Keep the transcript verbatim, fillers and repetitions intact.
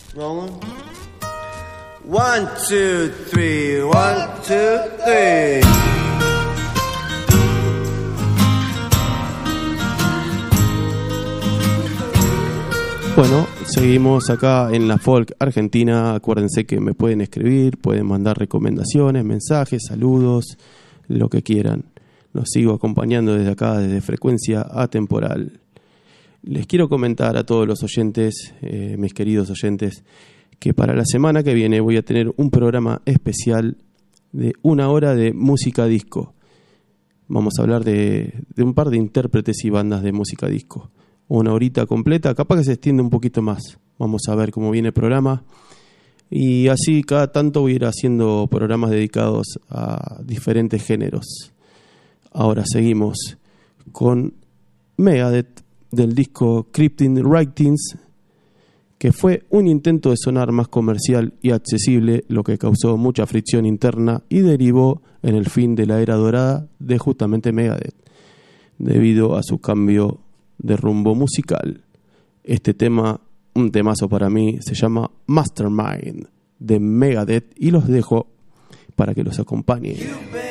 Rolling. One, two, three, one, two, three. Bueno, seguimos acá en la Folk Argentina. Acuérdense que me pueden escribir, pueden mandar recomendaciones, mensajes, saludos, lo que quieran. Los sigo acompañando desde acá, desde Frecuencia Atemporal. Les quiero comentar a todos los oyentes, eh, mis queridos oyentes, que para la semana que viene voy a tener un programa especial de una hora de música disco. Vamos a hablar de, de un par de intérpretes y bandas de música disco. Una horita completa, capaz que se extiende un poquito más. Vamos a ver cómo viene el programa. Y así cada tanto voy a ir haciendo programas dedicados a diferentes géneros. Ahora seguimos con Megadeth del disco Cryptic Writings, que fue un intento de sonar más comercial y accesible, lo que causó mucha fricción interna y derivó en el fin de la era dorada de justamente Megadeth, debido a su cambio de rumbo musical. Este tema, un temazo para mí, se llama Mastermind de Megadeth y los dejo para que los acompañen.